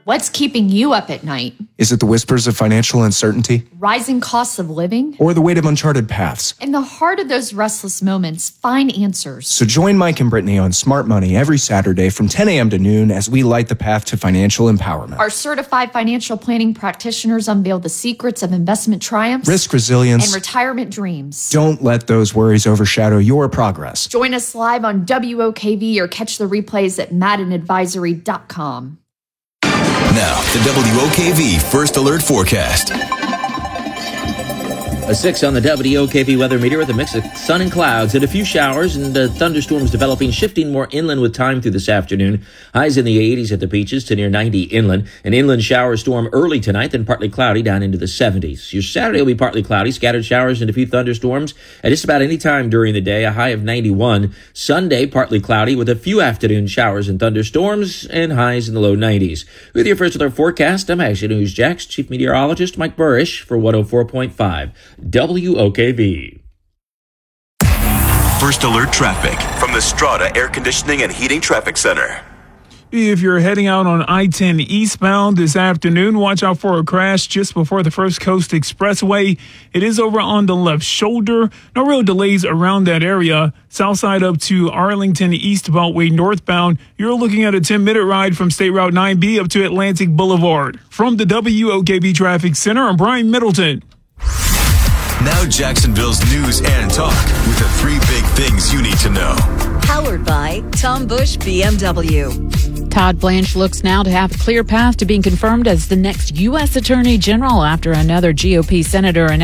What's keeping you up at night? Is it the whispers of financial uncertainty? Rising costs of living? Or the weight of uncharted paths? In the heart of those restless moments, find answers. So join Mike and Brittany on Smart Money every Saturday from 10 a.m. to noon as we light the path to financial empowerment. Our certified financial planning practitioners unveil the secrets of investment triumphs, risk resilience, and retirement dreams. Don't let those worries overshadow your progress. Join us live on WOKV or catch the replays at maddenadvisory.com. Now, the WOKV First Alert Forecast. A 6 on the WOKV weather meter with a mix of sun and clouds and a few showers and thunderstorms developing, shifting more inland with time through this afternoon. Highs in the 80s at the beaches to near 90 inland. An inland shower storm early tonight, then partly cloudy down into the 70s. Your Saturday will be partly cloudy, scattered showers and a few thunderstorms at just about any time during the day, a high of 91. Sunday, partly cloudy with a few afternoon showers and thunderstorms and highs in the low 90s. With your First Alert Forecast, I'm Action News Jack's Chief Meteorologist Mike Burrish for 104.5. WOKV. First Alert Traffic from the Strata Air Conditioning and Heating Traffic Center. If you're heading out on I-10 eastbound this afternoon, watch out for a crash just before the First Coast Expressway. It is over on the left shoulder. No real delays around that area. Southside up to Arlington East Beltway northbound. You're looking at a 10-minute ride from State Route 9B up to Atlantic Boulevard. From the WOKV Traffic Center, I'm Brian Middleton. Now Jacksonville's news and talk with the 3 big things you need to know. Powered by Tom Bush BMW. Todd Blanche looks now to have a clear path to being confirmed as the next U.S. Attorney General after another GOP senator announced